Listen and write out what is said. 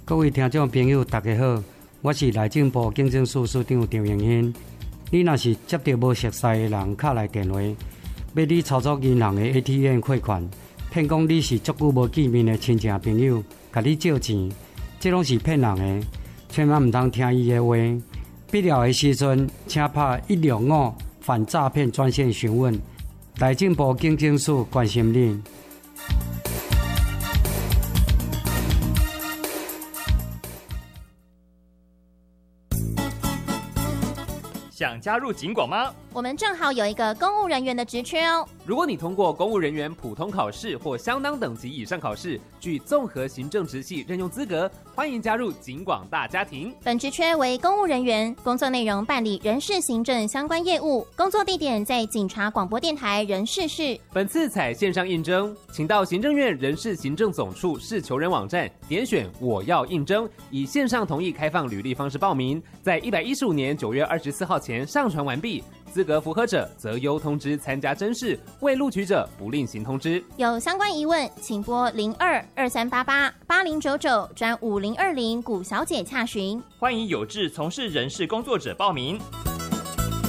各位听众朋友，大家好，我是内政部警政署署长张永新。你若是接到无熟悉的人敲来电话，要你操作银行的 ATM 汇款，骗讲你是足久无见面的亲戚朋友，甲你借钱，这拢是骗人的，千万唔通听伊的话。必要的时阵，请拍165反诈骗专线询问。内政部警政署关心你。 想加入警广吗？ 我们正好有一个公务人员的职缺哦。 如果你通过公务人员普通考试或相当等级以上考试，具综合行政职系任用资格，欢迎加入警广大家庭。 本职缺为公务人员，工作内容办理人事行政相关业务，工作地点在警察广播电台人事室。 本次采线上应征，请到行政院人事行政总处市求人网站点选我要应征，以线上同意开放履历方式报名，在115年9月24号前上传完毕。资格符合者则优通知参加甄试，未录取者不另行通知。 有相关疑问，请拨02-2388-8099专5020古小姐洽询。 欢迎有志从事人事工作者报名。